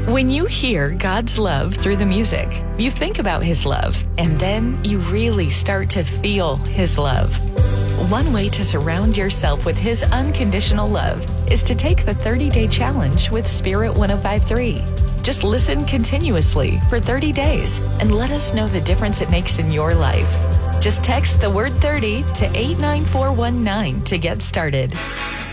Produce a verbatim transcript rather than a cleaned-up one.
When you hear God's love through the music, you think about His love, and then you really start to feel His love. One way to surround yourself with His unconditional love is to take the thirty-day challenge with Spirit one oh five point three. Just listen continuously for thirty days and let us know the difference it makes in your life. Just text the word thirty to eight nine four one nine to get started.